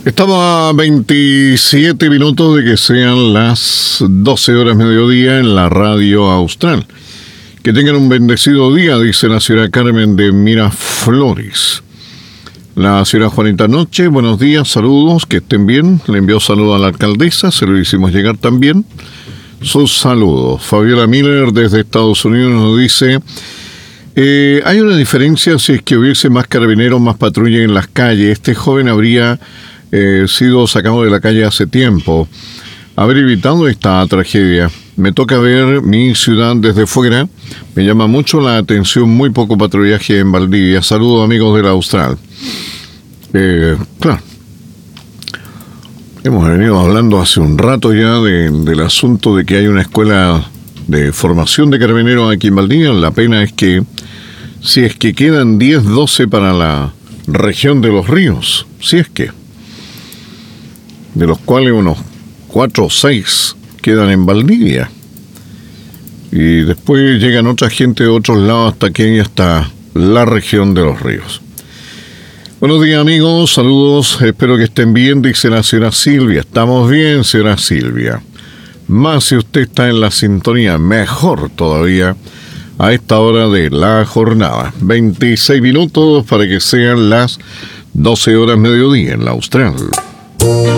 Estamos a 27 minutos de que sean las 12 horas mediodía en la radio austral. Que tengan un bendecido día, dice la señora Carmen de Miraflores. La señora Juanita Noche, buenos días, saludos, que estén bien. Le envió saludos a la alcaldesa, se lo hicimos llegar también. Sus saludos. Fabiola Miller desde Estados Unidos nos dice: hay una diferencia si es que hubiese más carabineros, más patrulla en las calles. Este joven habría sido sacado de la calle hace tiempo, haber evitado esta tragedia. Me toca ver mi ciudad desde fuera, me llama mucho la atención, muy poco patrullaje en Valdivia. Saludos, amigos de la Austral. Claro, hemos venido hablando hace un rato ya del asunto de que hay una escuela de formación de carabineros aquí en Valdivia. La pena es que si es que quedan 10, 12 para la región de los ríos, si es que, de los cuales unos 4 o 6 quedan en Valdivia, y después llegan otra gente de otros lados hasta aquí, hasta la región de los ríos. Buenos días, amigos, saludos, espero que estén bien, dice la señora Silvia. Estamos bien, señora Silvia. Más si usted está en la sintonía, mejor todavía a esta hora de la jornada. 26 minutos para que sean las 12 horas mediodía en la Austral.